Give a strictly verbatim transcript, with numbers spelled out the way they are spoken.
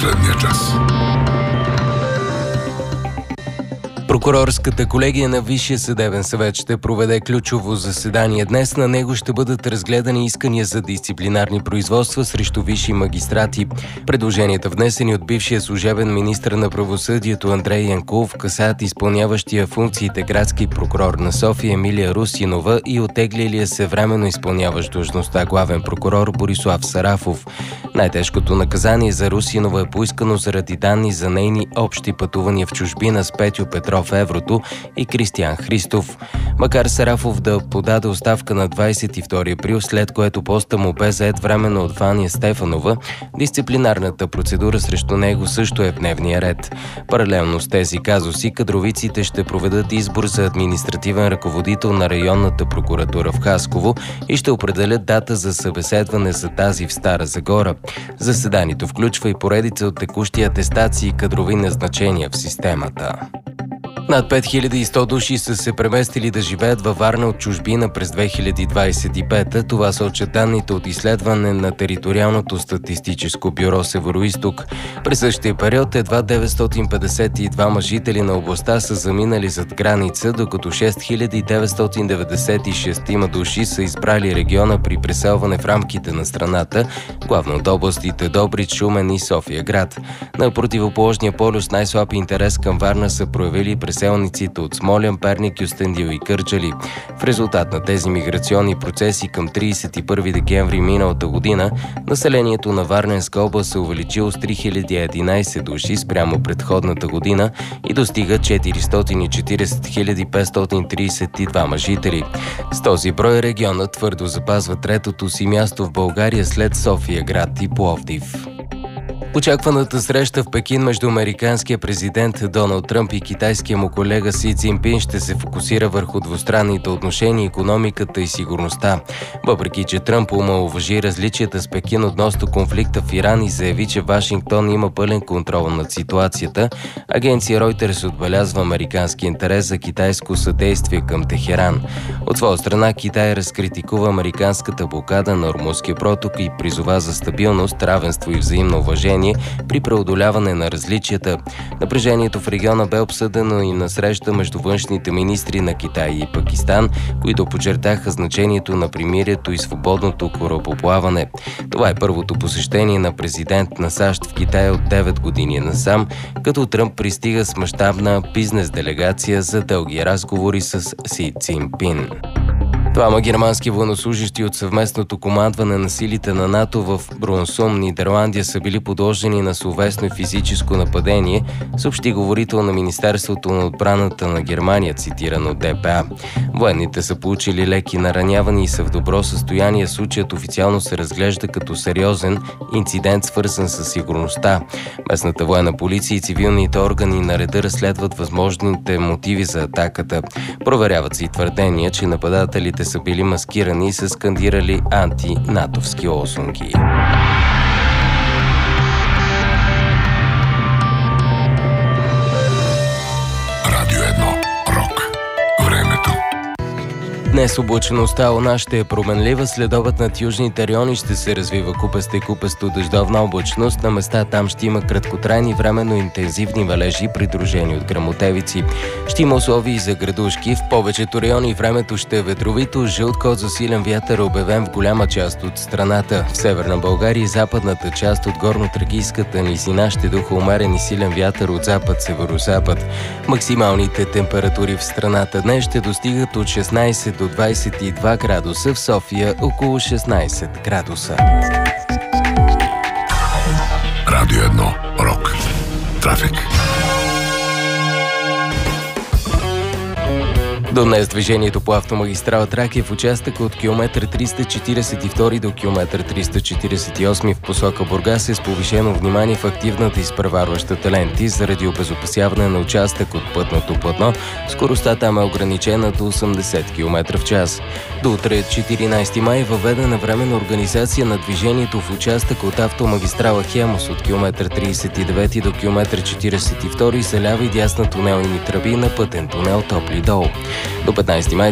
последния час. Прокурорската колегия на Висшия съдебен съвет ще проведе ключово заседание. Днес на него ще бъдат разгледани искания за дисциплинарни производства срещу висши магистрати. Предложенията, внесени от бившия служебен министър на правосъдието Андрей Янкулов, касаят изпълняващия функциите градски прокурор на София Емилия Русинова и оттеглилия се временно изпълняващ длъжността главен прокурор Борислав Сарафов. Най-тежкото наказание за Русинова е поискано заради данни за нейни общи пътувания в чужбина с Петьо Петров в Еврото и Кристиян Христов. Макар Сарафов да подаде оставка на двадесет и втори април, след което поста му бе зает временно от Ваня Стефанова, дисциплинарната процедура срещу него също е в дневния ред. Паралелно с тези казуси, кадровиците ще проведат избор за административен ръководител на районната прокуратура в Хасково и ще определят дата за събеседване за тази в Стара Загора. Заседанието включва и поредица от текущи атестации и кадрови назначения в системата. Над пет хиляди и сто души са се преместили да живеят във Варна от чужбина през две хиляди двадесет и пета. Това са отчет данните от изследване на Териториалното статистическо бюро Североизток. През същия период едва деветстотин петдесет и двама жители на областта са заминали зад граница, докато шест хиляди деветстотин деветдесет и шест души са избрали региона при преселване в рамките на страната, главно от областите Добрич, Шумен и София град. На противоположния полюс най-слаб интерес към Варна са проявили преселниците от Смолян, Перник, Кюстендил и Кърджали. В резултат на тези миграционни процеси към тридесет и първи декември миналата година, населението на Варненска област се увеличило с три хиляди и единадесет души спрямо предходната година и достига четиристотин и четиридесет хиляди петстотин тридесет и двама жители. С този брой регионът твърдо запазва третото си място в България след София град и Пловдив. Очакваната среща в Пекин между американския президент Доналд Тръмп и китайския му колега Си Цзинпин ще се фокусира върху двустранните отношения, икономиката и сигурността. Въпреки че Тръмп омаловажи различията с Пекин относно конфликта в Иран и заяви, че Вашингтон има пълен контрол над ситуацията, агенция Reuters отбелязва американски интерес за китайско съдействие към Техеран. От своя страна Китай разкритикува американската блокада на Ормузския проток и призова за стабилност, равенство и взаимно уважение при преодоляване на различията. Напрежението в региона бе обсъдено и на среща между външните министри на Китай и Пакистан, които подчертаха значението на примирието и свободното корабоплаване. Това е първото посещение на президент на САЩ в Китай от девет години насам, като Тръмп пристига с мащабна бизнес делегация за дълги разговори с Си Цзинпин. Двама германски военнослужащи от съвместното командване на силите на НАТО в Брунсум, Нидерландия, са били подложени на словесно и физическо нападение, съобщи говорител на Министерството на отбраната на Германия, цитиран от Д П А. Военните са получили леки наранявания и са в добро състояние. Случаят официално се разглежда като сериозен инцидент, свързан с сигурността. Местната военна полиция и цивилните органи на реда разследват възможните мотиви за атаката. Проверяват се и твърдения, че нападателите са били маскирани и са скандирали антинатовски лозунги. Радио едно. Рок. Времето. Днес облачеността у нас ще е променлива, следобед над южните райони ще се развива купеста и купесто дъждовна облачност. На места там ще има краткотрайни временно интензивни валежи, придружени от гръмотевици. Ще има условия и за градушки. В повечето райони времето ще е ветровито. Жълт код за силен вятър е обявен в голяма част от страната. В Северна България и западната част от горно-тракийската низина ще духа умерен и силен вятър от запад-северозапад. Максималните температури в страната днес ще достигат от шестнадесет до двадесет и два градуса, в София около шестнадесет градуса. Радио едно. Рок. Трафик. До днес движението по автомагистрала Тракия в участъка от километър триста четиридесет и втори до километър триста четиридесет и осми в посока Бургас е с повишено внимание в активната изпреварващата ленти заради обезопасяване на участък от пътното платно. Скоростта там е ограничена до осемдесет километра в час. До утре, четиринадесети май, е въведена временна организация на движението в участък от автомагистрала Хемус от километър тридесет и девети до километър четиридесет и втори за лява и дясна тунелни тръби на пътен тунел Топли дол. До петнадесети май